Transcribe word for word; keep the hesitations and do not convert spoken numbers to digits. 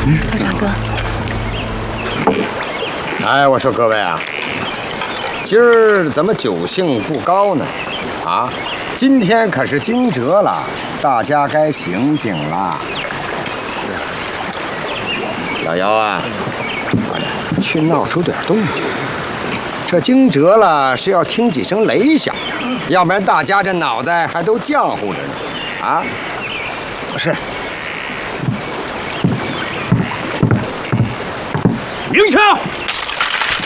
老大哥。 哎，我说各位啊，今儿怎么酒兴不高呢？啊，今天可是惊蛰了，大家该醒醒了。老姚啊，去闹出点动静。这惊蛰了是要听几声雷响，要不然大家这脑袋还都浆糊着呢。啊，是。 鸣枪！